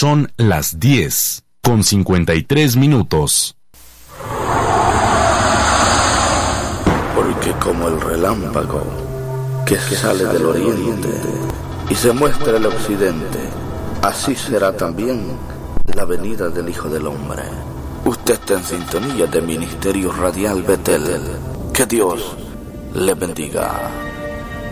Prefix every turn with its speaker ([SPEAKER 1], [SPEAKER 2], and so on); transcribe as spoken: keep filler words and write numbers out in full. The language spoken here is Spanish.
[SPEAKER 1] Son las diez con cincuenta y tres minutos.
[SPEAKER 2] Porque como el relámpago que sale del oriente y se muestra el occidente, así será también la venida del Hijo del Hombre. Usted está en sintonía de Ministerio Radial Betel. Que Dios le bendiga.